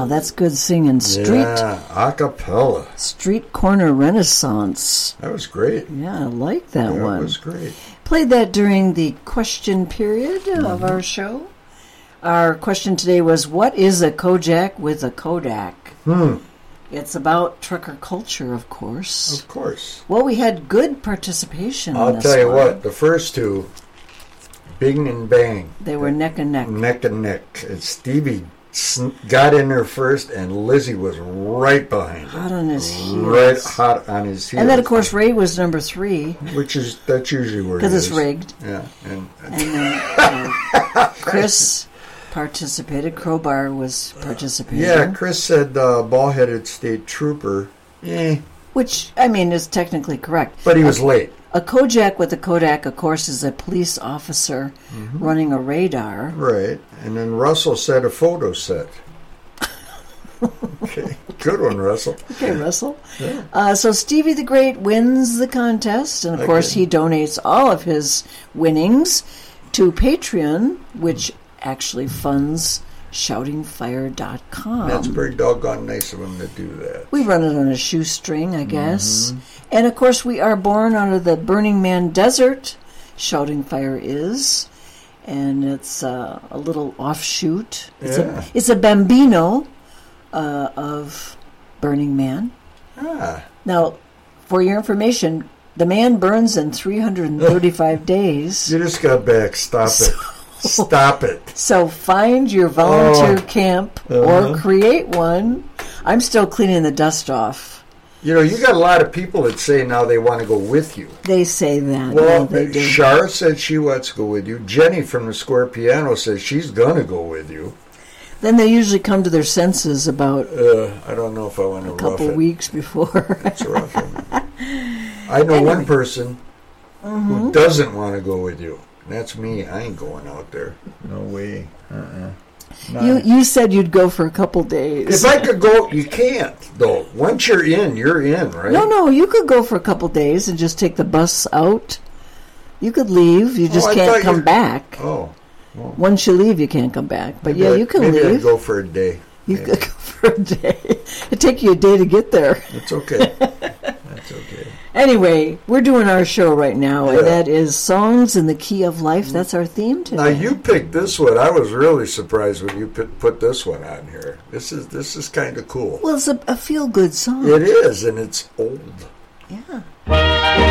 Wow, that's good singing. A cappella. Street Corner Renaissance. That was great. Yeah, I like that one. That was great. Played that during the question period of our show. Our question today was, what is a Kojak with a Kodak? It's about trucker culture, of course. Of course. Well, we had good participation I'll in this tell you one. what, the first two, bing and bang. They were neck and neck. Neck and neck. And Stevie got in there first, and Lizzie was right behind him. Hot on his heels. Right hot on his heels. And then, of course, Ray was number 3. That's usually where it is. Because it's rigged. Yeah. And then Chris participated. Crowbar was participating. Yeah, Chris said ball-headed state trooper. Which, I mean, is technically correct. But he was late. A Kojak with a Kodak, of course, is a police officer running a radar. Right. And then Russell said a photo set. Okay. Good one, Russell. Okay, Russell. Yeah. So Stevie the Great wins the contest, and of course he donates all of his winnings to Patreon, which actually funds shoutingfire.com. That's very doggone nice of him to do that. We run it on a shoestring, I guess. And of course we are born out of the Burning Man desert, Shouting Fire is. And it's a little offshoot. It's a bambino of Burning Man. Now, for your information, the man burns in 335 days. You just got back. Stop it. Stop it. So find your volunteer camp or create one. I'm still cleaning the dust off. You know, you got a lot of people that say now they want to go with you. They say that. Well, they do. Shar said she wants to go with you. Jenny from the Square Piano says she's going to go with you. Then they usually come to their senses about I don't know if I want to a couple weeks before. That's rough. I know one person who doesn't want to go with you. That's me. I ain't going out there. No way. You said you'd go for a couple days. If I could go, you can't, though. Once you're in, right? No, you could go for a couple days and just take the bus out. You could leave. You just can't come back. Oh. Well, once you leave, you can't come back. But you can leave. Maybe I'd go for a day. You could go for a day. It'd take you a day to get there. It's okay. That's okay. Anyway, we're doing our show right now, and that is Songs in the Key of Life. That's our theme today. Now, you picked this one. I was really surprised when you put this one on here. This is kind of cool. Well, it's a feel-good song. It is, and it's old. Yeah.